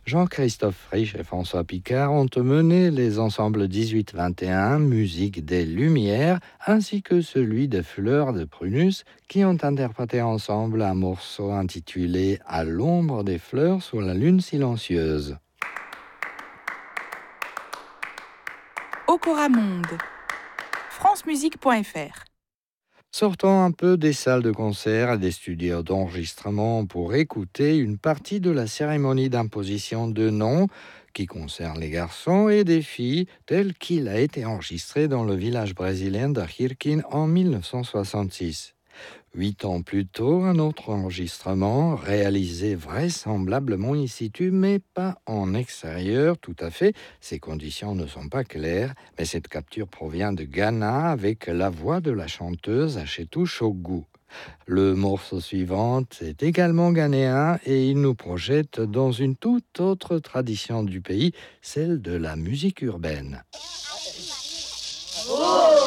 Jean-Christophe Frisch et François Picard ont mené les ensembles 18-21, Musique des Lumières, ainsi que celui des Fleurs de Prunus, qui ont interprété ensemble un morceau intitulé À l'ombre des fleurs sous la lune silencieuse. Okora Monde, francemusique.fr. Sortons un peu des salles de concert et des studios d'enregistrement pour écouter une partie de la cérémonie d'imposition de nom qui concerne les garçons et des filles tel qu'il a été enregistré dans le village brésilien d'Akhirkin en 1966. 8 ans plus tôt, un autre enregistrement réalisé vraisemblablement in situ, mais pas en extérieur tout à fait. Ces conditions ne sont pas claires, mais cette capture provient de Ghana avec la voix de la chanteuse Achetou Chogu. Le morceau suivant est également ghanéen et il nous projette dans une toute autre tradition du pays, celle de la musique urbaine.